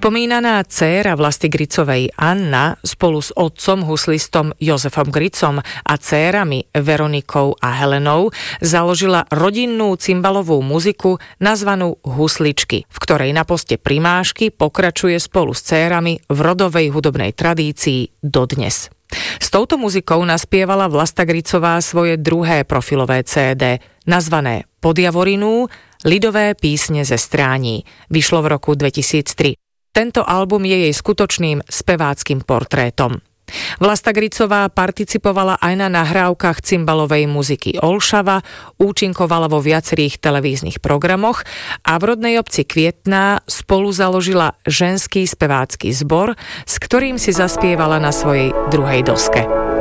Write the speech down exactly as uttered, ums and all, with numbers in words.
Spomínaná dcéra Vlasty Gricovej Anna spolu s otcom huslistom Jozefom Gricom a dcérami Veronikou a Helenou založila rodinnú cymbalovú muziku nazvanú Husličky, v ktorej na poste primášky pokračuje spolu s dcérami v rodovej hudobnej tradícii dodnes. S touto muzikou naspievala Vlasta Gricová svoje druhé profilové cé dé, nazvané Podjavorinú, ľidové písne ze Strání. Vyšlo v roku dvetisíctri. Tento album je jej skutočným speváckym portrétom. Vlasta Gricová participovala aj na nahrávkach cymbalovej muziky Olšava, účinkovala vo viacerých televíznych programoch a v rodnej obci Kvietná spolu založila ženský spevácky zbor, s ktorým si zaspievala na svojej druhej doske.